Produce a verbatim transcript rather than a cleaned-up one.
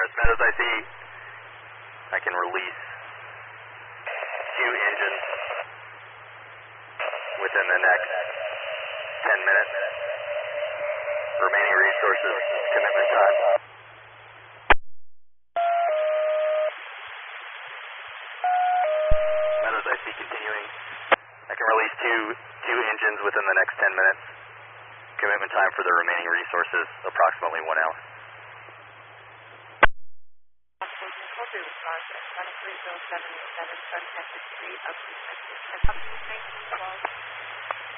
This Meadows I C. I can release two engines within the next ten minutes. Remaining resources, commitment time. Meadows I C continuing. I can release two two engines within the next ten minutes. Commitment time for the remaining resources, approximately one hour. Response at three oh seven seven Sunset Street, up to Texas.